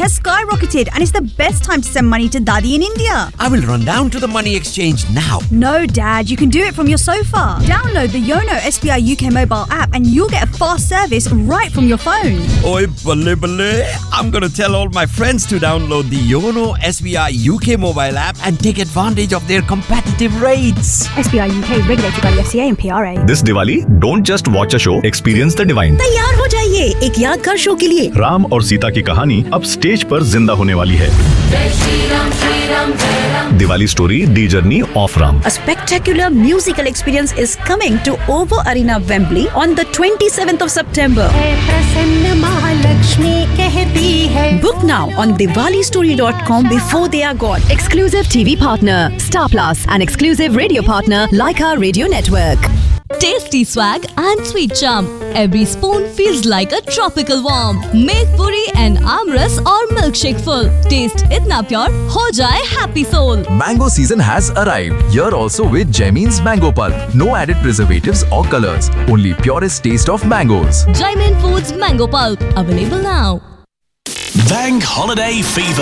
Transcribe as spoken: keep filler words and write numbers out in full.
has skyrocketed and it's the best time to send money to Dadi in India. I will run down to the money exchange now. No, Dad, you can do it from your sofa. Download the Yono S B I U K mobile app and you'll get a fast service right from your phone. Oi, balle balle. I'm gonna tell all my friends to download the Yono S B I U K mobile app and take advantage of their competitive rates. S B I U K regulated by the F C A and P R A. This Diwali, don't just watch a show, experience the divine. तैयार हो जाइए एक यादगार show के लिए। राम और सीता की कहानी अब स्टेज पर जिंदा होने वाली है। Diwali story, the journey of Ram. A spectacular musical experience is coming to O two Arena, Wembley on the twenty-seventh of September. Book now on Diwali story dot com before they are gone. Exclusive T V partner Star Plus and exclusive radio partner Leica Radio Network. Tasty swag and sweet charm. Every spoon feels like a tropical warm. Make puri and amras or milkshake full. Taste itna pure, ho jaye happy soul. Mango season has arrived. Here also with Jaimin's Mango Pulp. No added preservatives or colors. Only purest taste of mangoes. Jaimin Foods Mango Pulp. Available now. Bank Holiday Fever.